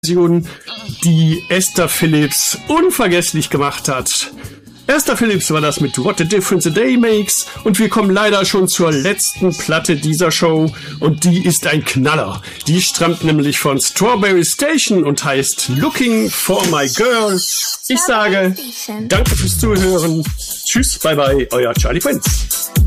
Version, die Esther Phillips unvergesslich gemacht hat. Esther Phillips war das mit What a Difference a Day Makes und wir kommen leider schon zur letzten Platte dieser Show und die ist ein Knaller. Die stammt nämlich von Strawberry Station und heißt Looking for My Girl. Ich sage, danke fürs Zuhören. Tschüss, bye bye, euer Charlie Prinz.